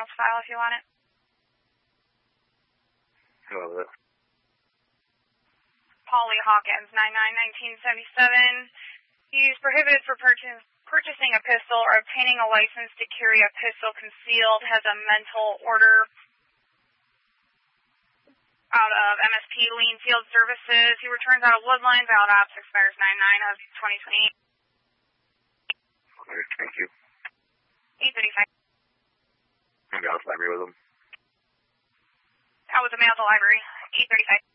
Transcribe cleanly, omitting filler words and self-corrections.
file if you want it. Who was it? Polly Hawkins, 99-1977. He is prohibited for purchasing a pistol or obtaining a license to carry a pistol concealed, has a mental order out of MSP Lean Field Services. He returns out of Woodline. Valid ops expires 9/9 of 2028. Okay, thank you. 8:35. Maybe I was library with him. I was a man at the library. 8:35.